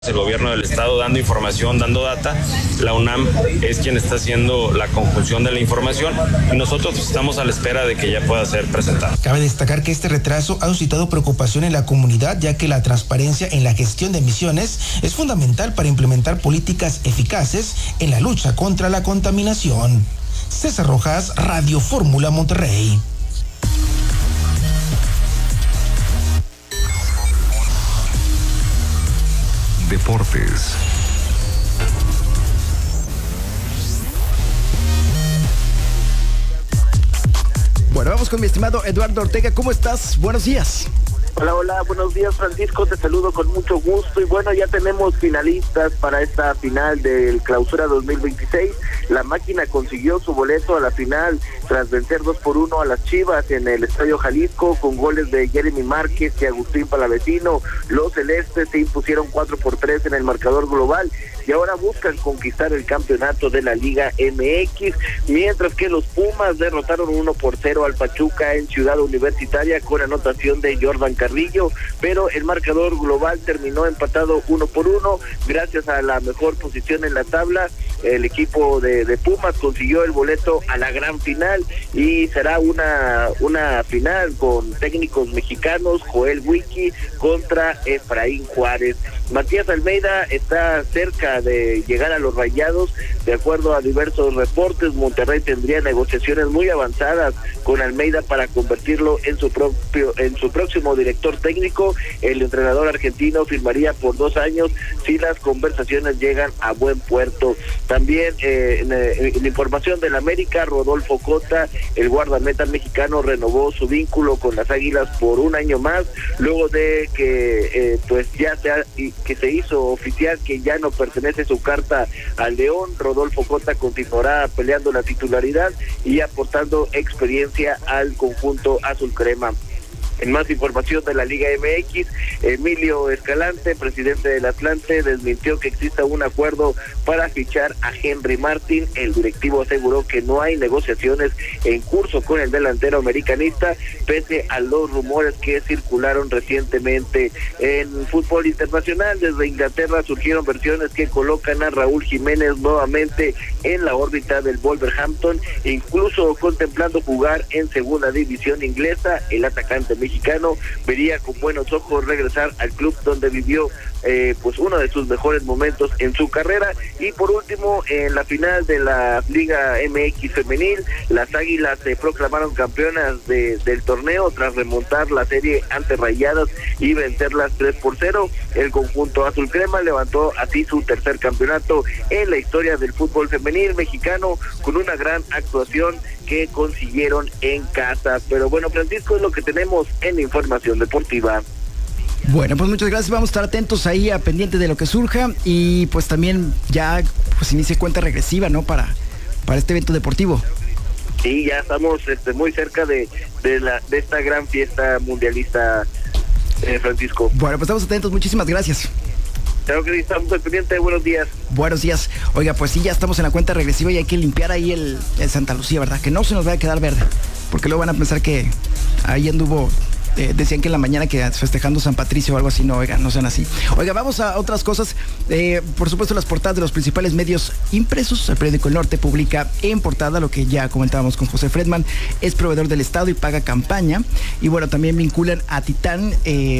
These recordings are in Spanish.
El gobierno del estado dando información, dando data. La UNAM es quien está haciendo la conjunción de la información y nosotros estamos a la espera de que ya pueda ser presentada. Cabe destacar que este retraso ha suscitado preocupación en la comunidad, ya que la transparencia en la gestión de emisiones es fundamental para implementar políticas eficaces en la lucha contra la contaminación. César Rojas, Radio Fórmula Monterrey. Deportes. Bueno, vamos con mi estimado Eduardo Ortega. ¿Cómo estás? Buenos días. Hola, buenos días, Francisco, te saludo con mucho gusto y bueno, ya tenemos finalistas para esta final del Clausura 2026. La máquina consiguió su boleto a la final tras vencer 2-1 a las Chivas en el Estadio Jalisco con goles de Jeremy Márquez y Agustín Palavecino. Los celestes se impusieron 4-3 en el marcador global y ahora buscan conquistar el campeonato de la Liga MX, mientras que los Pumas derrotaron 1-0 al Pachuca en Ciudad Universitaria con anotación de Jordan Carrillo, pero el marcador global terminó empatado 1-1 gracias a la mejor posición en la tabla. El equipo de Pumas consiguió el boleto a la gran final y será una final con técnicos mexicanos, Joel Wiki contra Efraín Juárez. Matías Almeida está cerca de llegar a los Rayados. De acuerdo a diversos reportes, Monterrey tendría negociaciones muy avanzadas con Almeida para convertirlo en su próximo director técnico. El entrenador argentino firmaría por 2 años si las conversaciones llegan a buen puerto. También en información del América, Rodolfo Cota, el guardameta mexicano, renovó su vínculo con las Águilas por 1 año más, luego de que que se hizo oficial que ya no pertenece su carta al León. Rodolfo Cota continuará peleando la titularidad y aportando experiencia al conjunto azul crema. En más información de la Liga MX, Emilio Escalante, presidente del Atlante, desmintió que exista un acuerdo para fichar a Henry Martin. El directivo aseguró que no hay negociaciones en curso con el delantero americanista, pese a los rumores que circularon recientemente. En fútbol internacional, desde Inglaterra surgieron versiones que colocan a Raúl Jiménez nuevamente en la órbita del Wolverhampton, incluso contemplando jugar en segunda división inglesa. El atacante mexicano vería con buenos ojos regresar al club donde vivió pues uno de sus mejores momentos en su carrera. Y por último, en la final de la Liga MX femenil, las Águilas se proclamaron campeonas del torneo tras remontar la serie ante Rayadas y vencerlas 3-0. El conjunto azul crema levantó así su tercer campeonato en la historia del fútbol femenil mexicano con una gran actuación que consiguieron en casa. Pero bueno, Francisco, es lo que tenemos en información deportiva. Bueno, pues muchas gracias, vamos a estar atentos ahí, a pendiente de lo que surja y pues también ya pues inicie cuenta regresiva, ¿no? Para este evento deportivo. Sí, ya estamos muy cerca de esta gran fiesta mundialista, Francisco. Bueno, pues estamos atentos, muchísimas gracias. Claro que sí, estamos al pendiente, buenos días. Buenos días. Oiga, pues sí, ya estamos en la cuenta regresiva y hay que limpiar ahí el Santa Lucía, ¿verdad? Que no se nos vaya a quedar verde, porque luego van a pensar que ahí anduvo... decían que en la mañana que festejando San Patricio o algo así. No, oiga, no sean así. Oiga, vamos a otras cosas. Por supuesto, las portadas de los principales medios impresos. El periódico El Norte publica en portada lo que ya comentábamos con José Fredman. Es proveedor del Estado y paga campaña. Y bueno, también vinculan a Titán.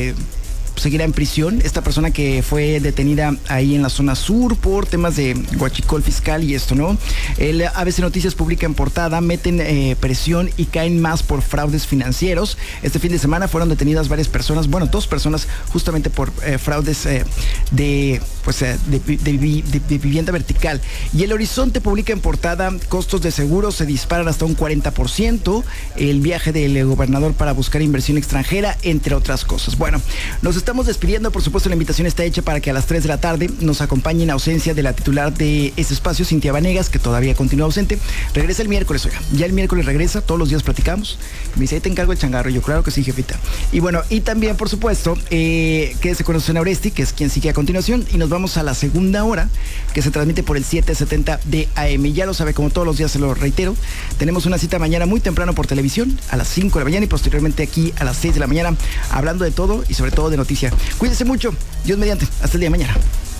Seguirá en prisión esta persona que fue detenida ahí en la zona sur por temas de huachicol fiscal y esto, ¿no? El ABC Noticias publica en portada, meten presión y caen más por fraudes financieros. Este fin de semana fueron detenidas varias personas, bueno, 2 personas justamente por fraudes de vivienda vertical. Y El Horizonte publica en portada, costos de seguros se disparan hasta un 40%, el viaje del gobernador para buscar inversión extranjera, entre otras cosas. Bueno, nos estamos despidiendo, por supuesto la invitación está hecha para que a las 3 de la tarde nos acompañe en ausencia de la titular de ese espacio, Cintia Vanegas, que todavía continúa ausente. Regresa el miércoles, oiga, ya el miércoles regresa, todos los días platicamos. Me dice, ahí te encargo el changarro, yo claro que sí, jefita. Y bueno, y también, por supuesto, quédese con Susana Oresti, que es quien sigue a continuación, y nos vamos a la segunda hora, que se transmite por el 770 de AM. Ya lo sabe, como todos los días se lo reitero, tenemos una cita mañana muy temprano por televisión, a las 5 de la mañana y posteriormente aquí a las 6 de la mañana, hablando de todo y sobre todo de noticias. Cuídense mucho, Dios mediante, hasta el día de mañana.